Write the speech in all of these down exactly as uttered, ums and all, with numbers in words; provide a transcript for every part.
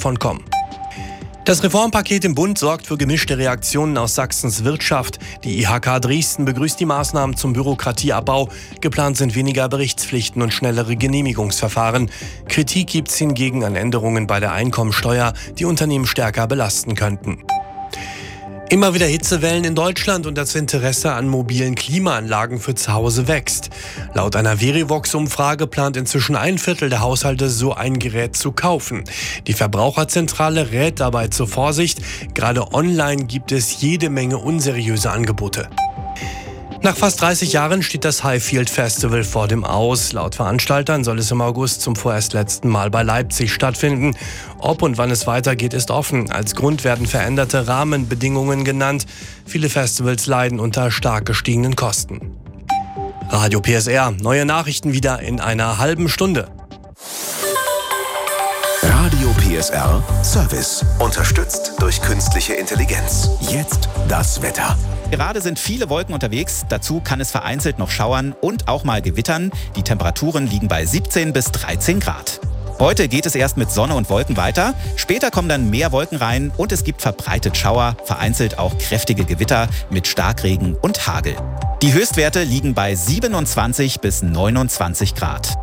davon kommen. Das Reformpaket im Bund sorgt für gemischte Reaktionen aus Sachsens Wirtschaft. Die I H K Dresden begrüßt die Maßnahmen zum Bürokratieabbau. Geplant sind weniger Berichtspflichten und schnellere Genehmigungsverfahren. Kritik gibt es hingegen an Änderungen bei der Einkommensteuer, die Unternehmen stärker belasten könnten. Immer wieder Hitzewellen in Deutschland und das Interesse an mobilen Klimaanlagen für zu Hause wächst. Laut einer Verivox-Umfrage plant inzwischen ein Viertel der Haushalte, so ein Gerät zu kaufen. Die Verbraucherzentrale rät dabei zur Vorsicht. Gerade online gibt es jede Menge unseriöse Angebote. Nach fast dreißig Jahren steht das Highfield Festival vor dem Aus. Laut Veranstaltern soll es im August zum vorerst letzten Mal bei Leipzig stattfinden. Ob und wann es weitergeht, ist offen. Als Grund werden veränderte Rahmenbedingungen genannt. Viele Festivals leiden unter stark gestiegenen Kosten. Radio P S R, neue Nachrichten wieder in einer halben Stunde. Radio P S R Service, unterstützt durch künstliche Intelligenz. Jetzt das Wetter. Gerade sind viele Wolken unterwegs, dazu kann es vereinzelt noch schauern und auch mal gewittern. Die Temperaturen liegen bei siebzehn bis dreizehn Grad. Heute geht es erst mit Sonne und Wolken weiter, später kommen dann mehr Wolken rein und es gibt verbreitet Schauer, vereinzelt auch kräftige Gewitter mit Starkregen und Hagel. Die Höchstwerte liegen bei siebenundzwanzig bis neunundzwanzig Grad.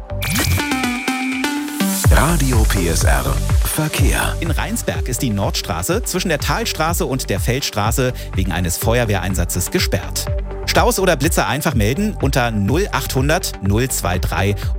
Radio P S R Verkehr. In Rheinsberg ist die Nordstraße zwischen der Talstraße und der Feldstraße wegen eines Feuerwehreinsatzes gesperrt. Staus oder Blitzer einfach melden unter null achthundert null drei drei